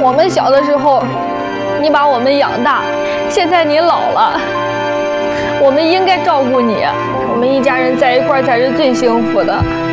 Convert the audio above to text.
我们小的时候，你把我们养大，现在你老了，我们应该照顾你。我们一家人在一块儿才是最幸福的。